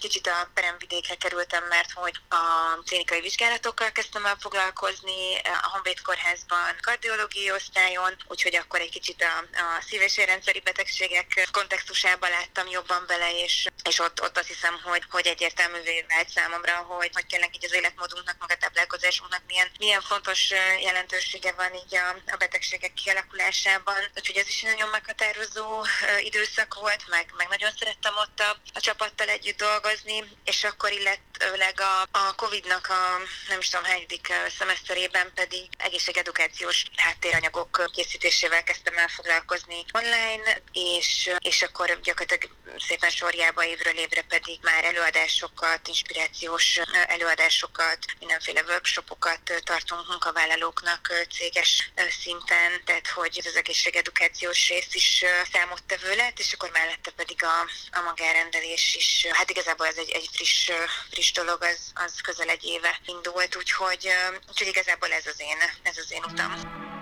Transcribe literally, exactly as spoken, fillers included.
kicsit a peremvidékre kerültem, mert hogy a klinikai vizsgálatokkal kezdtem el foglalkozni a Honvéd Kórházban, kardiológiai osztályon, úgyhogy akkor egy kicsit a, a szív- és érrendszeri betegségek kontextusában láttam jobban bele, és, és ott, ott azt hiszem, hogy, hogy egyértelművé vált számomra, hogy, hogy tényleg így az életmódunknak, meg a táplálkozásunknak milyen, milyen fontos jelentősége van így a, a betegségek kialakulásában. Úgyhogy ez is nagyon meghatározó időszak volt, meg, meg nagyon szerettem ott a, a csapattal együtt dolgozni, és akkor illetőleg a, a Covidnak a nem is tudom hányadik szemeszterében pedig egészségedukációs háttéranyagok készítésével kezdtem el foglalkozni online, és, és akkor gyakorlatilag szépen sorjába évről évre pedig már előadásokat, inspirációs előadásokat, mindenféle workshopokat tartunk munkavállalóknak céges szinten, tehát hogy az egészségedukációs rész is számottevő lett, és akkor mellette pedig a, a magárendelés is. Hát igazából ez egy, egy friss, friss dolog, az, az közel egy éve indult, úgyhogy, úgyhogy igazából ez az én, ez az én utam.